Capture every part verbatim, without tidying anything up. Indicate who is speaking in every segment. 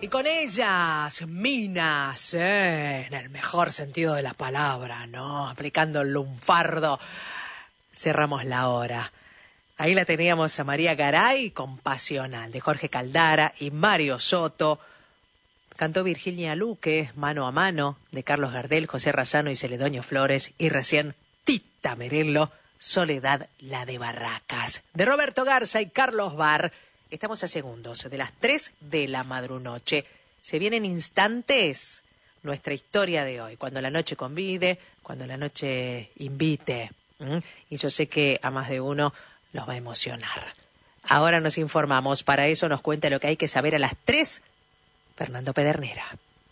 Speaker 1: Y con ellas, minas, eh, en el mejor sentido de la palabra, ¿no? Aplicando el lunfardo, cerramos la hora. Ahí la teníamos a María Garay con Pasional, de Jorge Caldara y Mario Soto. Cantó Virginia Luque, Mano a Mano, de Carlos Gardel, José Razano y Celedonio Flores. Y recién, Tita Merello, Soledad la de Barracas, de Roberto Garza y Carlos Barr. Estamos a segundos de las tres de la madrunoche. Se vienen instantes nuestra historia de hoy, cuando la noche convide, cuando la noche invite. ¿Mm? Y yo sé que a más de uno los va a emocionar. Ahora nos informamos, para eso nos cuenta lo que hay que saber a las tres, Fernando Pedernera.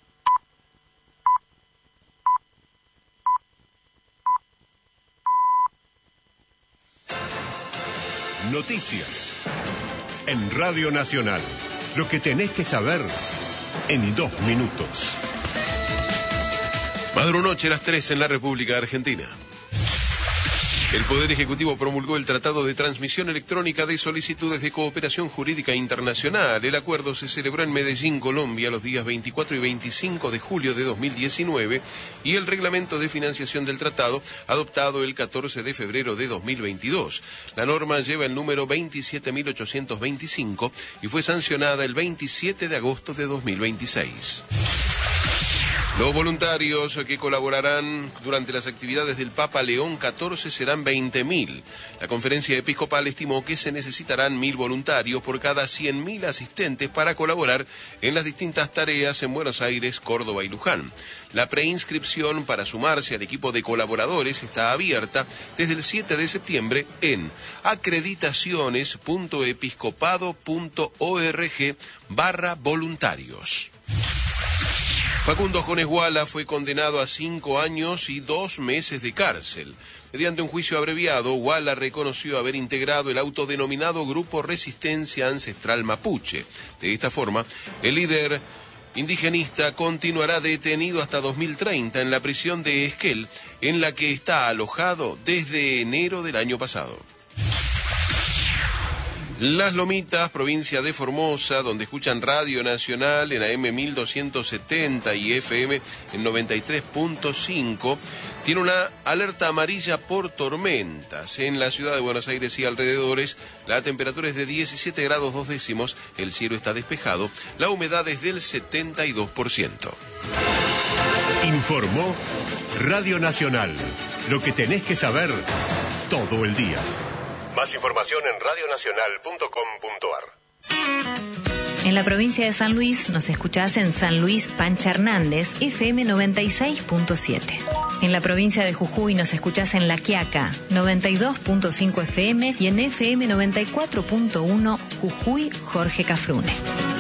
Speaker 2: Noticias en Radio Nacional. Lo que tenés que saber en dos minutos.
Speaker 3: Madrunoche, las tres en la República Argentina. El Poder Ejecutivo promulgó el Tratado de Transmisión Electrónica de Solicitudes de Cooperación Jurídica Internacional. El acuerdo se celebró en Medellín, Colombia, los días veinticuatro y veinticinco de julio de dos mil diecinueve, y el reglamento de financiación del tratado, adoptado el catorce de febrero de dos mil veintidós. La norma lleva el número veintisiete mil ochocientos veinticinco y fue sancionada el veintisiete de agosto de dos mil veintiséis. Los voluntarios que colaborarán durante las actividades del Papa León catorce serán veinte mil. La conferencia episcopal estimó que se necesitarán mil voluntarios por cada cien mil asistentes para colaborar en las distintas tareas en Buenos Aires, Córdoba y Luján. La preinscripción para sumarse al equipo de colaboradores está abierta desde el siete de septiembre en acreditaciones.episcopado.org barra voluntarios. Facundo Jones Guala fue condenado a cinco años y dos meses de cárcel. Mediante un juicio abreviado, Guala reconoció haber integrado el autodenominado Grupo Resistencia Ancestral Mapuche. De esta forma, el líder indigenista continuará detenido hasta dos mil treinta en la prisión de Esquel, en la que está alojado desde enero del año pasado. Las Lomitas, provincia de Formosa, donde escuchan Radio Nacional en A M mil doscientos setenta y F M en noventa y tres punto cinco, tiene una alerta amarilla por tormentas. En la ciudad de Buenos Aires y alrededores, la temperatura es de diecisiete grados dos décimos, el cielo está despejado, la humedad es del setenta y dos por ciento.
Speaker 2: Informó Radio Nacional. Lo que tenés que saber todo el día. Más información en radionacional punto com punto a r.
Speaker 4: En la provincia de San Luis nos escuchás en San Luis Pancha Hernández, F M noventa y seis punto siete. En la provincia de Jujuy nos escuchás en La Quiaca, noventa y dos punto cinco F M, y en F M noventa y cuatro punto uno Jujuy Jorge Cafrune.